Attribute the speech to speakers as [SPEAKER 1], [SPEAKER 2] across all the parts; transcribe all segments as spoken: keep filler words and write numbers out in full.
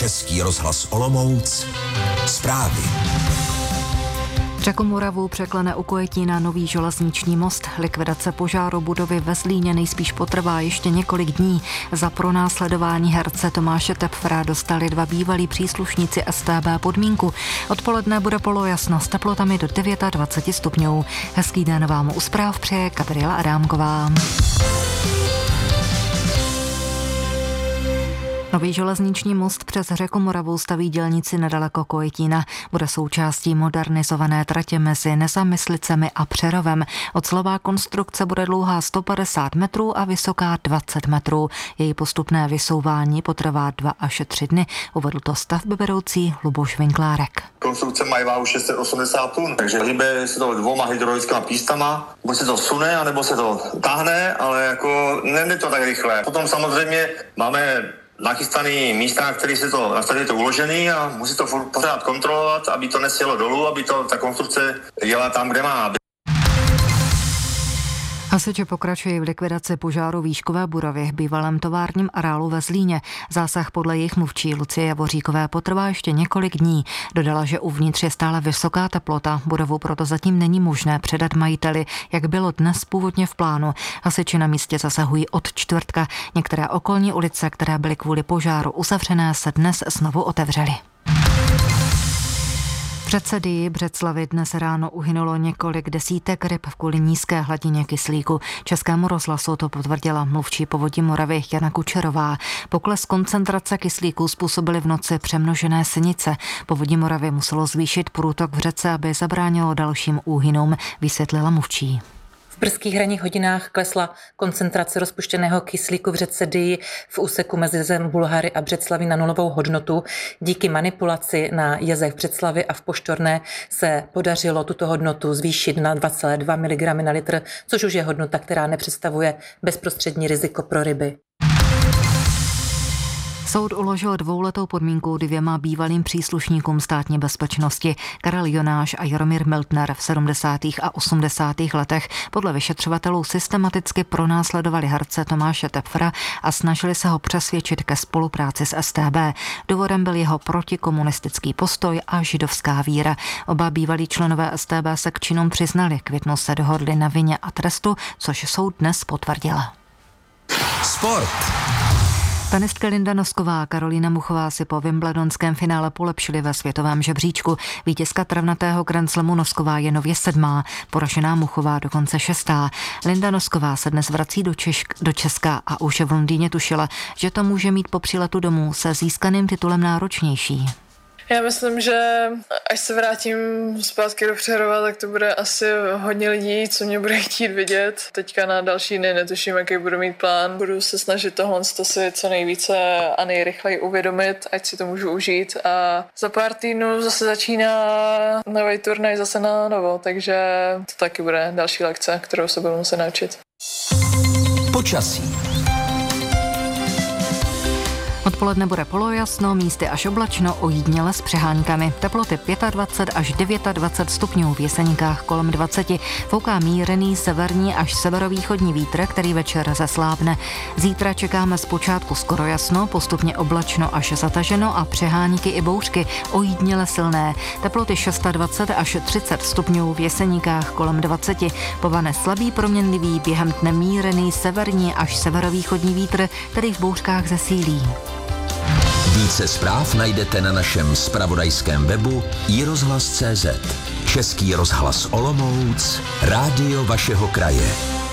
[SPEAKER 1] Český rozhlas Olomouc. Zprávy.
[SPEAKER 2] Řeku Moravu překlene u Kojetína nový železniční most. Likvidace požáru budovy ve Zlíně nejspíš potrvá ještě několik dní. Za pronásledování herce Tomáše Tepfra dostali dva bývalí příslušníci S T B podmínku. Odpoledne bude polojasno s teplotami do dvacet devět stupňů. Hezký den vám u zpráv přeje Gabriela Adámková. Nový železniční most přes řeku Moravu staví dělníci nedaleko Kojetína. Bude součástí modernizované tratě mezi Nezamyslicemi a Přerovem. Ocelová konstrukce bude dlouhá sto padesát metrů a vysoká dvacet metrů. Její postupné vysouvání potrvá dva až tři dny, uvedl to stavbyvedoucí Luboš Vinklárek.
[SPEAKER 3] Konstrukce mají váhu šest set osmdesát tun, takže hýbe se to dvouma hydraulickými pístama. Buď se to sune, anebo se to táhne, ale jako nejde to tak rychle. Potom samozřejmě máme nachystaný místa, na kterých se to, na kterých je to uložený a musí to pořád kontrolovat, aby to nesjelo dolů, aby to, ta konstrukce jela tam, kde má.
[SPEAKER 2] Hasiči pokračují v likvidaci požáru výškové budovy v bývalém továrním areálu ve Zlíně. Zásah podle jejich mluvčí Lucie Javoříkové potrvá ještě několik dní. Dodala, že uvnitř je stále vysoká teplota. Budovu proto zatím není možné předat majiteli, jak bylo dnes původně v plánu. Hasiči na místě zasahují od čtvrtka. Některé okolní ulice, které byly kvůli požáru uzavřené, se dnes znovu otevřely. V Břeclavi Břeclavi dnes ráno uhynulo několik desítek ryb kvůli nízké hladině kyslíku. Českému rozhlasu to potvrdila mluvčí Povodí Moravy Jana Kučerová. Pokles koncentrace kyslíku způsobily v noci přemnožené sinice. Povodí Moravy muselo zvýšit průtok v řece, aby zabránilo dalším úhynům, vysvětlila mluvčí.
[SPEAKER 4] V brzkých ranních hodinách klesla koncentrace rozpuštěného kyslíku v řece Dyji v úseku mezi Zem Bulhary a Břeclaví na nulovou hodnotu. Díky manipulaci na jezech v Břeclavi a v Poštorné se podařilo tuto hodnotu zvýšit na dva celé dva miligramy na litr, což už je hodnota, která nepředstavuje bezprostřední riziko pro ryby.
[SPEAKER 2] Soud uložil dvouletou podmínku dvěma bývalým příslušníkům státní bezpečnosti. Karel Jonáš a Jaromír Miltner v sedmdesátých a osmdesátých letech podle vyšetřovatelů systematicky pronásledovali herce Tomáše Tepfra a snažili se ho přesvědčit ke spolupráci s S T B. Důvodem byl jeho protikomunistický postoj a židovská víra. Oba bývalí členové S T B se k činům přiznali. Květnu se dohodli na vině a trestu, což soud dnes potvrdila.
[SPEAKER 1] Sport.
[SPEAKER 2] Tenistka Linda Nosková a Karolína Muchová si po wimbledonském finále polepšily ve světovém žebříčku. Vítězka travnatého Grand Slamu Nosková je nově sedmá, poražená Muchová dokonce šestá. Linda Nosková se dnes vrací do, Češ- do Česka a už v Londýně tušila, že to může mít po příletu domů se získaným titulem náročnější.
[SPEAKER 5] Já myslím, že až se vrátím zpátky do Přerova, tak to bude asi hodně lidí, co mě bude chtít vidět. Teďka na další dny netuším, jaký budu mít plán. Budu se snažit tohle si co nejvíce a nejrychleji uvědomit, ať si to můžu užít. A za pár týdnů zase začíná nový turnaj zase na novo, takže to taky bude další lekce, kterou se budu muset naučit.
[SPEAKER 1] Počasí.
[SPEAKER 2] Odpoledne bude polojasno, místy až oblačno, ojediněle s přeháňkami. Teploty dvacet pět až dvacet devět stupňů, v Jeseníkách kolem dvacet. Fouká mírný severní až severovýchodní vítr, který večer zeslábne. Zítra čekáme zpočátku skoro jasno, postupně oblačno až zataženo a přehánky i bouřky, ojediněle silné. Teploty dvacet šest až třicet stupňů, v Jeseníkách kolem dvacet. Povane slabý proměnlivý, během dne mírný severní až severovýchodní vítr, který v bouřkách zesílí.
[SPEAKER 1] Více zpráv najdete na našem zpravodajském webu i rozhlas tečka cé zet. Český rozhlas Olomouc, rádio vašeho kraje.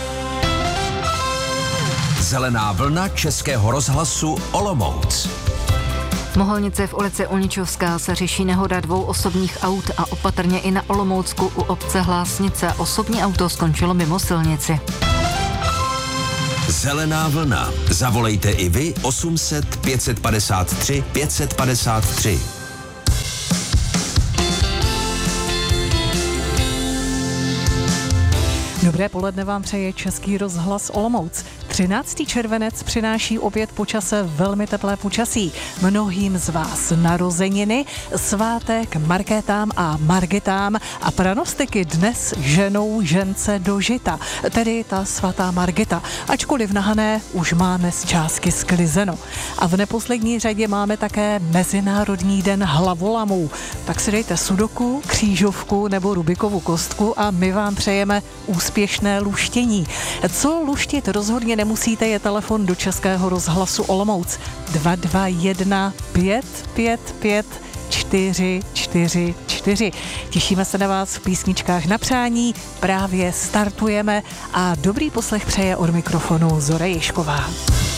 [SPEAKER 1] Zelená vlna Českého rozhlasu Olomouc.
[SPEAKER 2] V Moholnici v ulici Olničovská se řeší nehoda dvou osobních aut a opatrně i na Olomoucku u obce Hlásnice. Osobní auto skončilo mimo silnici.
[SPEAKER 1] Zelená vlna. Zavolejte i vy osm set pět padesát tři pět padesát tři.
[SPEAKER 6] Dobré poledne vám přeje Český rozhlas Olomouc. třináctý červenec přináší opět po čase velmi teplé počasí. Mnohým z vás narozeniny, svátek Markétám a Margitám a pranostiky dnes ženou žence do žita, tedy ta svatá Margita. Ačkoliv na Hané už máme z částky sklizeno. A v neposlední řadě máme také Mezinárodní den hlavolamů. Tak si dejte sudoku, křížovku nebo Rubikovu kostku a my vám přejeme úspěšné luštění. Co luštit rozhodně nemusíte, je telefon do Českého rozhlasu Olomouc dva dva jedna pět pět pět čtyři čtyři čtyři. Těšíme se na vás v písničkách na přání, právě startujeme a dobrý poslech přeje od mikrofonu Zora Ježková.